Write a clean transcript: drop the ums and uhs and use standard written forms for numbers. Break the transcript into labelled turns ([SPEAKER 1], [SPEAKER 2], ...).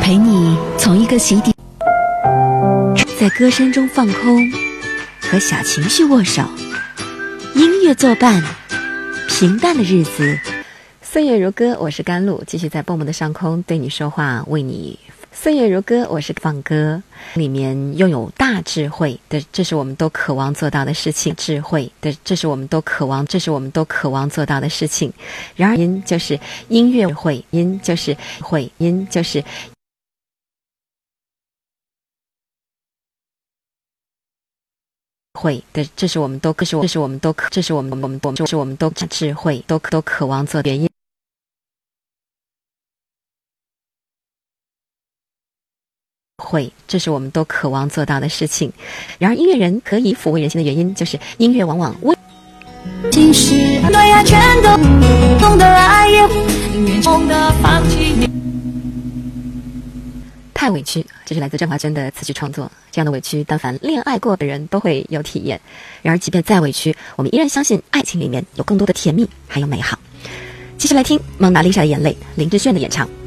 [SPEAKER 1] 陪你从一个起点，在歌声中放空，和小情绪握手，音乐作伴，平淡的日子，岁月如歌。我是甘露，继续在蹦蹦的上空对你说话，为你岁月如歌。我是放歌，里面拥有大智慧的，这是我们都渴望做到的事情。智慧的，这是我们都渴望做到的事情。然而音就是音乐会，音就是会，音就是会的，这是我们都智慧都渴望做的原因。会，这是我们都渴望做到的事情。然而音乐人可以抚慰人心的原因，就是音乐往往
[SPEAKER 2] 其实对呀，全都懂得爱也懂得放弃。
[SPEAKER 1] 太委屈，这是来自郑华娟的词曲创作。这样的委屈，但凡恋爱过的人都会有体验。然而即便再委屈，我们依然相信爱情里面有更多的甜蜜还有美好。继续来听蒙娜丽莎的眼泪，林志炫的演唱。